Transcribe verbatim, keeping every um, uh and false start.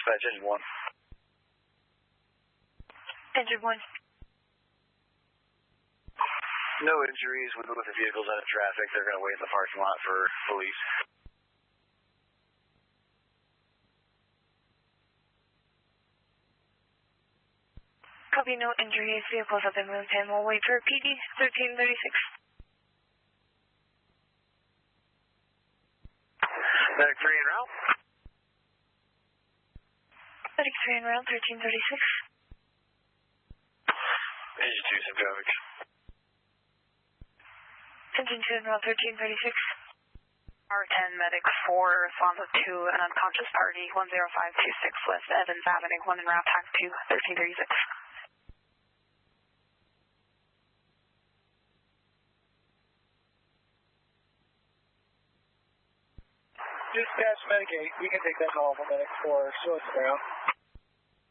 Dispatch, engine one. Engine one. No injuries with the vehicles out of traffic. They're going to wait in the parking lot for police. Copy, no injuries. Vehicles have been moved in. We'll wait for P D thirteen thirty-six. Medic three en route. Medic three en route, thirteen thirty-six. Engine two, same traffic. Engine two en route, thirteen thirty-six. R ten, Medic four, responsive to an unconscious party, one zero five two six West Evans Avenue, one en route, tax two, thirteen thirty-six. Dispatch, Medic eight, we can take that call for Medic four, so it's down.